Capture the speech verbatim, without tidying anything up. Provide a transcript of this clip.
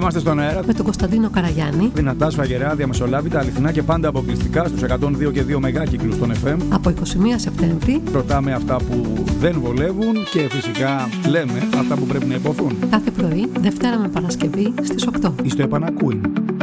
Είμαστε στον αέρα με τον Κωνσταντίνο Καραγιάννη. Δυνατά, σφαγερά, διαμεσολάβητα, αληθινά και πάντα αποκλειστικά στους εκατόν δύο και δύο μεγάκυκλους των εφ εμ. Από εικοστή πρώτη Σεπτέμβρη. Ρωτάμε αυτά που δεν βολεύουν και φυσικά λέμε αυτά που πρέπει να υποθούν. Κάθε πρωί, Δευτέρα με Παρασκευή στις οκτώ. Είστε επανακούιν.